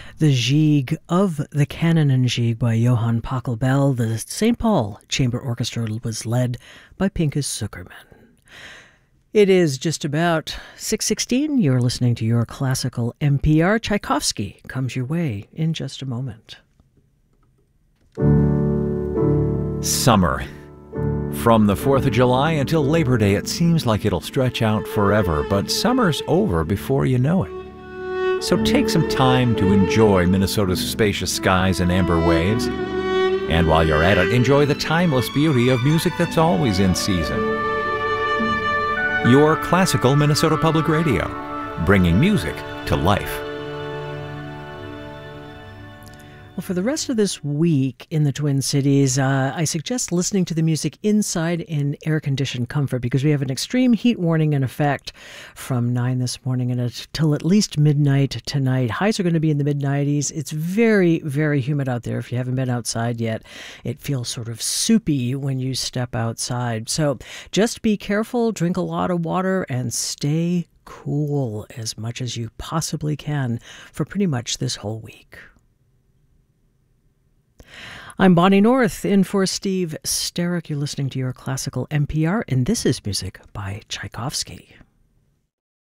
The Gigue of the Canon and Gigue by Johann Pachelbel. The St. Paul Chamber Orchestra was led by Pinchas Zukerman. It is just about 6:16. You're listening to your classical NPR. Tchaikovsky comes your way in just a moment. Summer. From the 4th of July until Labor Day, it seems like it'll stretch out forever, but summer's over before you know it. So take some time to enjoy Minnesota's spacious skies and amber waves. And while you're at it, enjoy the timeless beauty of music that's always in season. Your classical Minnesota Public Radio, bringing music to life. Well, for the rest of this week in the Twin Cities, I suggest listening to the music inside in air-conditioned comfort because we have an extreme heat warning in effect from 9 this morning until at least midnight tonight. Highs are going to be in the mid-90s. It's very, very humid out there. If you haven't been outside yet, it feels sort of soupy when you step outside. So just be careful, drink a lot of water, and stay cool as much as you possibly can for pretty much this whole week. I'm Bonnie North, in for Steve Sterrick. You're listening to your classical NPR, and this is music by Tchaikovsky.